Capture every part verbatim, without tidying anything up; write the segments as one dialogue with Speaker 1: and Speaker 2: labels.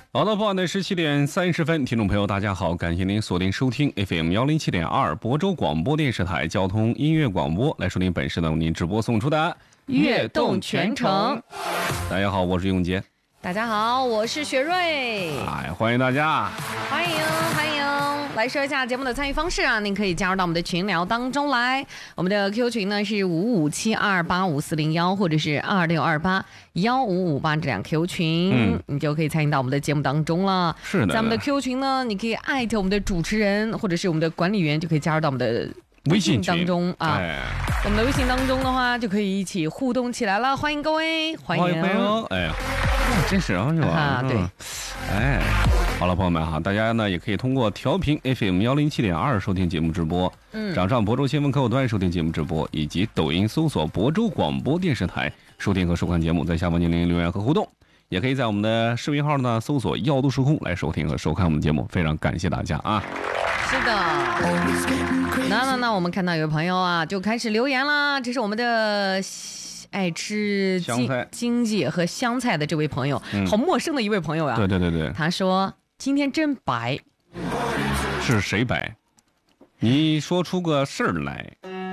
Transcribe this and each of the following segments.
Speaker 1: 好的，傍晚的十七点三十分，听众朋友大家好，感谢您锁定收听 F M 幺零七点二亳州广播电视台交通音乐广播，来收听本时呢为您直播送出的
Speaker 2: 悦动全程。
Speaker 1: 大家好，我是永杰。
Speaker 2: 大家好，我是雪瑞。
Speaker 1: 哎，欢迎大家，
Speaker 2: 欢迎欢迎。来说一下节目的参与方式啊，您可以加入到我们的群聊当中来。我们的 Q Q 群呢是五五七二八五四零幺，或者是二六二八幺五五八这两 Q Q 群，嗯，你就可以参与到我们的节目当中了。
Speaker 1: 是的，
Speaker 2: 在我们的 Q Q 群呢，你可以艾特我们的主持人或者是我们的管理员，就可以加入到我们的微信当中啊。
Speaker 1: 哎，
Speaker 2: 我们的微信当中的话，就可以一起互动起来了。欢迎各位，欢迎，
Speaker 1: 欢迎，哎呀，真是啊，是吧？
Speaker 2: 啊，对，
Speaker 1: 哎。好了，朋友们哈，大家呢也可以通过调频 F M 幺零七点二收听节目直播，嗯，掌上亳州新闻客户端收听节目直播，以及抖音搜索亳州广播电视台收听和收看节目，在下方进行留言和互动，也可以在我们的视频号呢搜索耀都时空来收听和收看我们的节目，非常感谢大家啊！
Speaker 2: 是的，那那那我们看到有朋友啊就开始留言啦，这是我们的。爱吃经经济和香菜的这位朋友、嗯、好陌生的一位朋友啊。
Speaker 1: 对对对对，
Speaker 2: 他说今天真白。
Speaker 1: 是谁白？你说出个事儿来。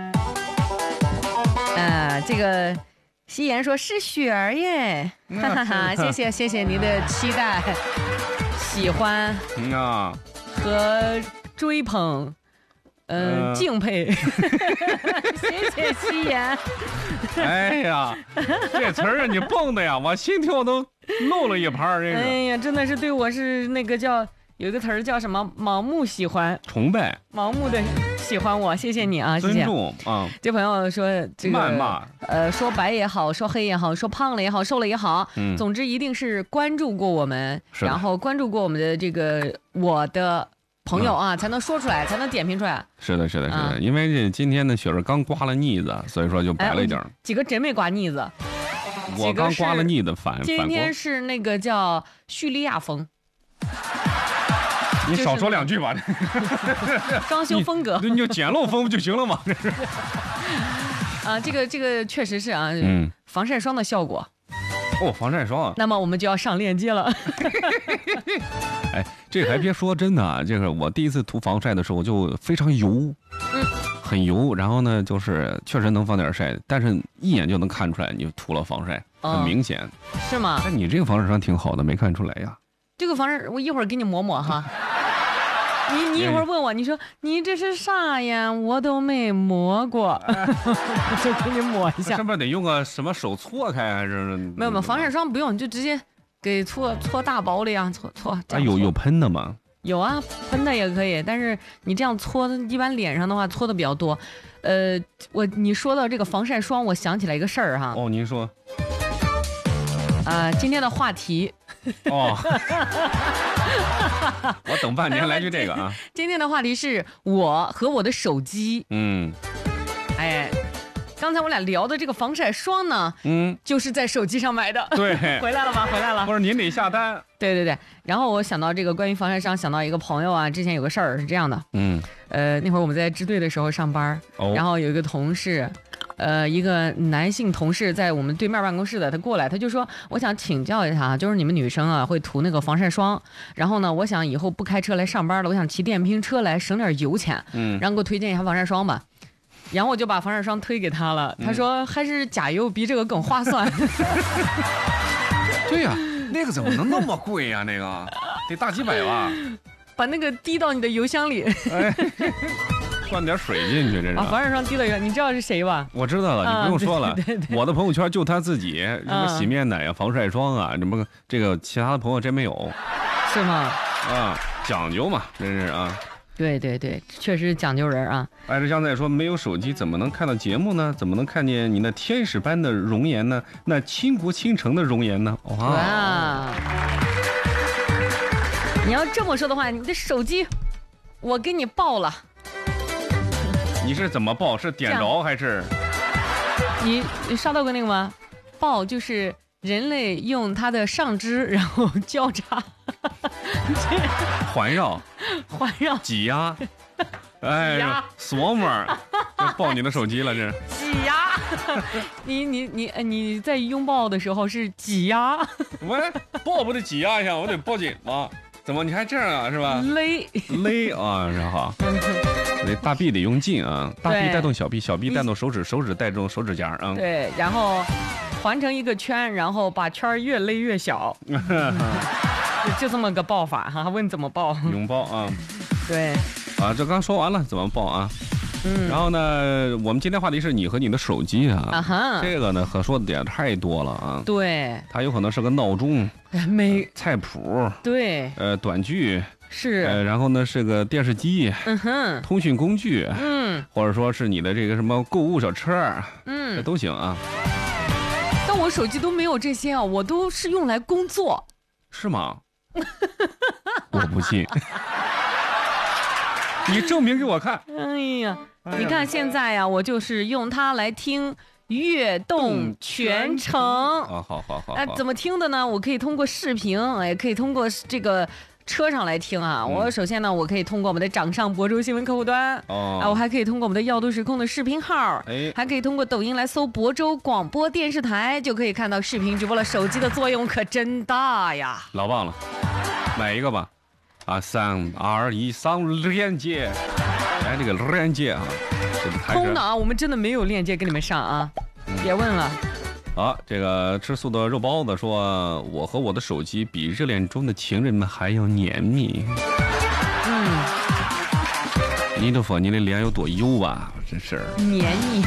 Speaker 2: 呃这个夕颜说是雪儿耶，哈哈哈，谢谢谢谢您的期待喜欢
Speaker 1: 嗯啊
Speaker 2: 和追捧，嗯、呃，敬佩，谢谢夕颜。
Speaker 1: 哎呀，这词儿你蹦的呀，我心跳都漏了一拍。这个，
Speaker 2: 哎呀，真的是对我是那个叫有一个词儿叫什么？盲目喜欢，
Speaker 1: 崇拜，
Speaker 2: 盲目的喜欢我，谢谢你啊，谢谢。
Speaker 1: 尊重啊。
Speaker 2: 这朋友说这个
Speaker 1: 谩骂，
Speaker 2: 呃，说白也好，说黑也好，说胖了也好，瘦了也好，嗯，总之一定是关注过我们，然后关注过我们的这个我的。朋友啊、嗯，才能说出来，才能点评出来。
Speaker 1: 是的，是的，是的，嗯、因为这今天的雪儿刚刮了腻子，所以说就白了一点、哎。
Speaker 2: 几个真没刮腻子，
Speaker 1: 我刚刮了腻子，反
Speaker 2: 今天是那个叫叙利亚风。
Speaker 1: 你少说两句吧。
Speaker 2: 装修风格，
Speaker 1: 你就简陋风就行了嘛。这是。
Speaker 2: 啊，这个这个确实是啊，嗯，防晒霜的效果。
Speaker 1: 哦，防晒霜啊！
Speaker 2: 那么我们就要上链接了。
Speaker 1: 哎，这还别说，真的啊，这个我第一次涂防晒的时候就非常油，嗯，很油。然后呢，就是确实能防点晒，但是一眼就能看出来你涂了防晒，很明显。
Speaker 2: 嗯、是吗？
Speaker 1: 那你这个防晒霜挺好的，没看出来呀？
Speaker 2: 这个防晒，我一会儿给你抹抹哈。你你一会儿问我，你说你这是啥呀？我都没摸过，我就给你抹一下。
Speaker 1: 是不是得用个什么手搓开还是？
Speaker 2: 没有没有，防晒霜不用，就直接给搓搓大包里啊，搓搓。
Speaker 1: 啊，有有喷的吗？
Speaker 2: 有啊，喷的也可以，但是你这样搓，一般脸上的话搓的比较多。呃，我你说到这个防晒霜，我想起来一个事儿哈。
Speaker 1: 哦，您说。
Speaker 2: 啊、呃，今天的话题。
Speaker 1: 哦。我等半年来句这个啊！
Speaker 2: 今天的话题是我和我的手机。
Speaker 1: 嗯，
Speaker 2: 哎，刚才我俩聊的这个防晒霜呢，嗯，就是在手机上买的。
Speaker 1: 对，
Speaker 2: 回来了吗？回来了。
Speaker 1: 不是您得下单。
Speaker 2: 对对对。然后我想到这个关于防晒霜，想到一个朋友啊，之前有个事儿是这样的。嗯。呃，那会儿我们在支队的时候上班，哦、然后有一个同事。呃，一个男性同事在我们对面办公室的，他过来，他就说，我想请教一下，就是你们女生啊会涂那个防晒霜，然后呢，我想以后不开车来上班了，我想骑电瓶车来省点油钱，嗯，然后给我推荐一下防晒霜吧。然后我就把防晒霜推给他了，他说还是加油比这个更划算。
Speaker 1: 对呀、啊，那个怎么能那么贵呀、啊？那个得大几百吧？
Speaker 2: 把那个滴到你的油箱里。哎
Speaker 1: 灌点水进去，这是
Speaker 2: 啊！防晒霜滴了油，你知道是谁吧？
Speaker 1: 我知道了，你不用说了。
Speaker 2: 啊、对对对
Speaker 1: 我的朋友圈就他自己，什么洗面奶啊、防晒霜啊，什么这个其他的朋友真没有，
Speaker 2: 是吗？
Speaker 1: 啊，讲究嘛，真是啊。
Speaker 2: 对对对，确实讲究人啊。
Speaker 1: 爱吃香菜说，没有手机怎么能看到节目呢？怎么能看见你那天使般的容颜呢？那倾国倾城的容颜呢？哇！
Speaker 2: 哇你要这么说的话，你的手机我给你爆了。
Speaker 1: 你是怎么爆？是点着还是？
Speaker 2: 你你刷到过那个吗？爆就是人类用它的上肢然后交叉
Speaker 1: 环绕
Speaker 2: 环绕
Speaker 1: 挤压哎呀，索摩就爆你的手机了，这
Speaker 2: 挤压你你你你在拥抱的时候是挤压？
Speaker 1: 喂，抱不得挤压一下，我得抱紧吗？怎么你还这样啊？是吧？
Speaker 2: 勒
Speaker 1: 勒啊，然后那大臂得用劲啊，大臂带动小臂，小臂带动手指，手指带动手指甲啊。
Speaker 2: 对，然后环成一个圈，然后把圈越勒越小，就, 就这么个抱法哈。问怎么抱？
Speaker 1: 拥抱啊。
Speaker 2: 对。
Speaker 1: 啊，这刚说完了，怎么抱啊？嗯。然后呢，我们今天话题是你和你的手机啊。啊哈。这个呢，可说的点太多了啊。
Speaker 2: 对。
Speaker 1: 它有可能是个闹钟。
Speaker 2: 没。
Speaker 1: 菜谱。
Speaker 2: 对。
Speaker 1: 呃，短剧。
Speaker 2: 是。
Speaker 1: 呃，然后呢是个电视机。嗯哼。通讯工具。嗯。或者说是你的这个什么购物小车。嗯。这都行啊。
Speaker 2: 但我手机都没有这些啊，我都是用来工作。
Speaker 1: 是吗？我不信。你证明给我看。
Speaker 2: 哎呀，你看现在呀、啊，我就是用它来听《悦动全程》。
Speaker 1: 啊，好好好。
Speaker 2: 哎、呃，怎么听的呢？我可以通过视频，也可以通过这个车上来听啊。嗯、我首先呢，我可以通过我们的掌上博州新闻客户端。哦。啊，我还可以通过我们的耀都时空的视频号，哎，还可以通过抖音来搜博州广播电视台，就可以看到视频直播了。手机的作用可真大呀！
Speaker 1: 老棒了，买一个吧。啊，三二一，上链接，来这个链接啊，这个
Speaker 2: 空的啊，我们真的没有链接给你们上啊，嗯、别问了。
Speaker 1: 好，这个吃素的肉包子说，我和我的手机比热恋中的情人们还要黏密。嗯，你都说你的脸有多油啊，真是
Speaker 2: 黏密。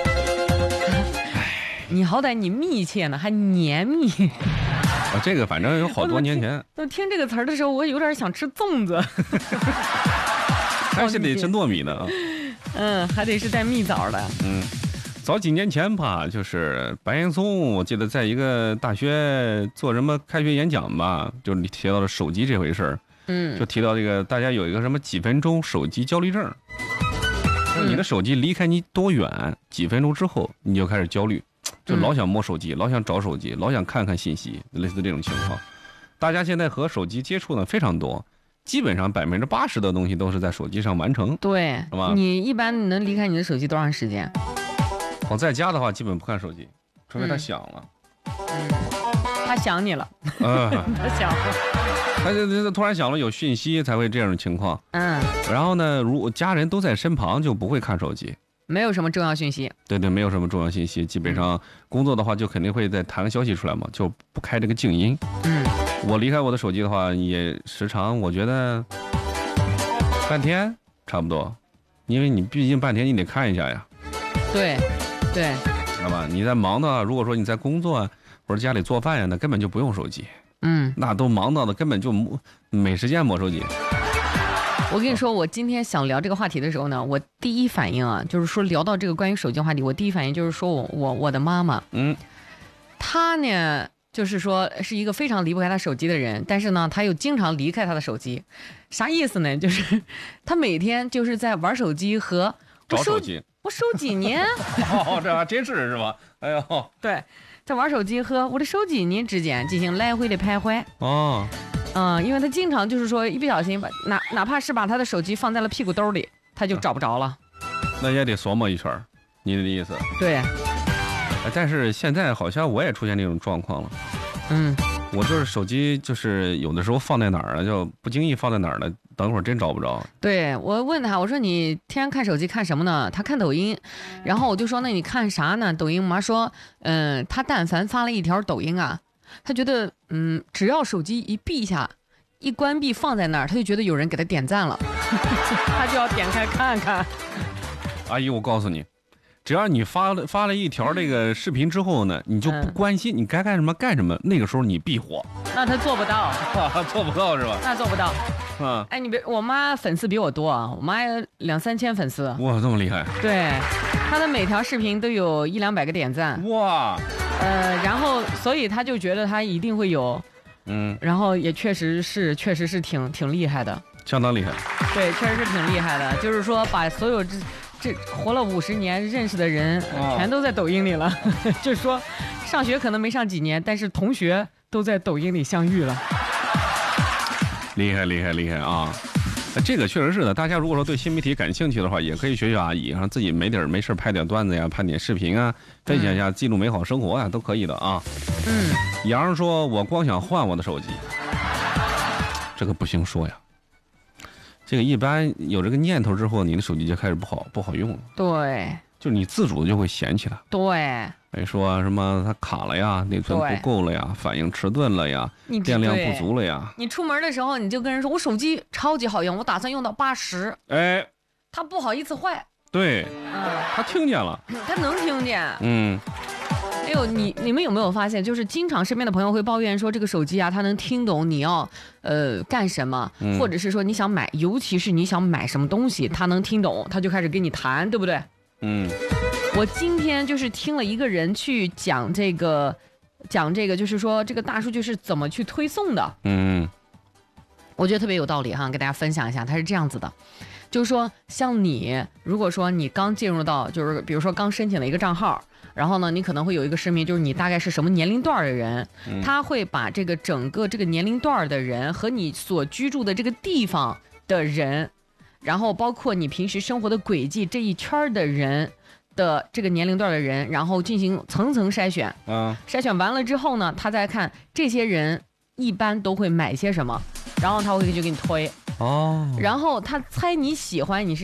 Speaker 2: 你好歹你密切呢，还黏密。
Speaker 1: 啊，这个反正有好多年前。
Speaker 2: 我听这个词儿的时候，我有点想吃粽子。
Speaker 1: 还是得吃糯米的啊。
Speaker 2: 嗯，还得是带蜜枣的。
Speaker 1: 嗯，早几年前吧，就是白岩松，我记得在一个大学做什么开学演讲吧，就提到了手机这回事儿。嗯，就提到这个大家有一个什么几分钟手机焦虑症。就是你的手机离开你多远，几分钟之后你就开始焦虑。就老想摸手机、嗯，老想找手机，老想看看信息，类似这种情况。大家现在和手机接触呢非常多，基本上百分之八十的东西都是在手机上完成。
Speaker 2: 对，是吧？你一般能离开你的手机多长时间？
Speaker 1: 我在家的话，基本不看手机，除非它响了。
Speaker 2: 嗯，他想你了。嗯，他想了。
Speaker 1: 他就突然响了有讯息才会这样的情况。嗯。然后呢，如果家人都在身旁，就不会看手机。
Speaker 2: 没有什么重要信息，
Speaker 1: 对对，没有什么重要信息。基本上工作的话，就肯定会再弹个消息出来嘛，就不开这个静音。嗯，我离开我的手机的话，也时常我觉得半天差不多，因为你毕竟半天你得看一下呀。
Speaker 2: 对，对，
Speaker 1: 知道吧？你在忙的，如果说你在工作啊，或者家里做饭呀，那根本就不用手机。嗯，那都忙到的根本就没时间摸手机。
Speaker 2: 我跟你说，我今天想聊这个话题的时候呢，我第一反应啊，就是说聊到这个关于手机话题，我第一反应就是说我我我的妈妈，嗯，她呢就是说是一个非常离不开她手机的人，但是呢，她又经常离开她的手机，啥意思呢？就是她每天就是在玩手机和
Speaker 1: 找手机，
Speaker 2: 我手几年，
Speaker 1: 哦，这还真是是吧？哎呦，
Speaker 2: 对，在玩手机和我的手机呢之间进行来回的徘徊。哦。嗯，因为他经常就是说一不小心把哪哪怕是把他的手机放在了屁股兜里，他就找不着了。
Speaker 1: 那也得琢磨一圈，你的意思？
Speaker 2: 对。
Speaker 1: 但是现在好像我也出现这种状况了。嗯，我就是手机就是有的时候放在哪儿了，就不经意放在哪儿了，等会儿真找不着。
Speaker 2: 对，我问他，我说你天天看手机看什么呢？他看抖音，然后我就说那你看啥呢？抖音，我妈说，嗯，他但凡发了一条抖音啊。他觉得，嗯，只要手机一闭下，一关闭放在那儿，他就觉得有人给他点赞了，他就要点开看看。
Speaker 1: 阿姨，我告诉你，只要你发了发了一条这个视频之后呢，你就不关心、嗯、你该干什么干什么，那个时候你必火。
Speaker 2: 那他做不到，
Speaker 1: 做不到是吧？
Speaker 2: 那做不到。嗯，哎，你别，我妈粉丝比我多啊，我妈有两三千粉丝。
Speaker 1: 哇，这么厉害！
Speaker 2: 对，她的每条视频都有一两百个点赞。哇。呃，然后所以他就觉得他一定会有，嗯，然后也确实是，确实是挺挺厉害的，
Speaker 1: 相当厉害。
Speaker 2: 对，确实是挺厉害的，就是说把所有这这活了五十年认识的人、哦、全都在抖音里了，就是说上学可能没上几年，但是同学都在抖音里相遇了。
Speaker 1: 厉害厉害厉害啊！ 这个确实是的。大家如果说对新媒体感兴趣的话，也可以学学阿姨，让自己没点没事拍点段子呀，拍点视频啊，分享一下，记录美好生活呀，都可以的啊。嗯。杨说：“我光想换我的手机，这个不行说呀。这个一般有这个念头之后，你的手机就开始不好不好用了。
Speaker 2: 对。
Speaker 1: 就你自主的就会嫌弃它。
Speaker 2: 对。
Speaker 1: 没说什么它卡了呀，内存不够了呀，反应迟钝了呀，电量不足了呀。
Speaker 2: 你出门的时候你就跟人说我手机超级好用，我打算用到八十。哎，他不好意思坏。
Speaker 1: 对，嗯，他听见了，
Speaker 2: 他能听见。嗯，哎呦，你你们有没有发现，就是经常身边的朋友会抱怨说这个手机啊，它能听懂你要呃干什么，嗯、或者是说你想买，尤其是你想买什么东西，它能听懂，他就开始跟你谈，对不对？嗯。我今天就是听了一个人去讲这个，讲这个，就是说这个大数据是怎么去推送的。嗯，我觉得特别有道理哈，给大家分享一下。它是这样子的，就是说，像你如果说你刚进入到，就是比如说刚申请了一个账号，然后呢，你可能会有一个声明，就是你大概是什么年龄段的人，嗯、他会把这个整个这个年龄段的人和你所居住的这个地方的人，然后包括你平时生活的轨迹这一圈的人。的这个年龄段的人，然后进行层层筛选，嗯，筛选完了之后呢，他再看这些人一般都会买些什么，然后他会就给你推哦，然后他猜你喜欢你是。